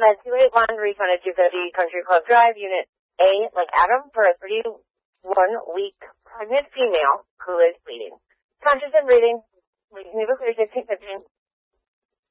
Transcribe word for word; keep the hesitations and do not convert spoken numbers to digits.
Med two eight one, refund at two fifty Country Club Drive, Unit A, like Adam, for a thirty-one-week pregnant female who is bleeding. Conscious and breathing. We can leave a clear sixteen fifteen.